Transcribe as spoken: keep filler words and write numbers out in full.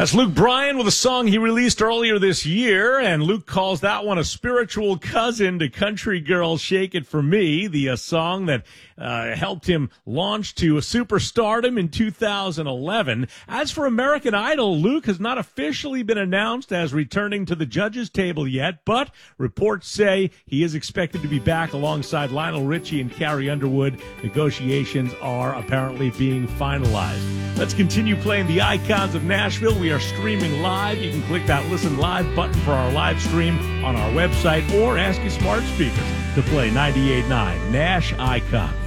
That's Luke Bryan with a song he released earlier this year, and Luke calls that one a spiritual cousin to Country Girl Shake It For Me, the uh, song that uh, helped him launch to a superstardom in two thousand eleven. As for American Idol, Luke has not officially been announced as returning to the judges' table yet, but reports say he is expected to be back alongside Lionel Richie and Carrie Underwood. Negotiations are apparently being finalized. Let's continue playing the icons of Nashville. We are streaming live. You can click that Listen Live button for our live stream on our website or ask your smart speakers to play ninety-eight point nine Nash Icon.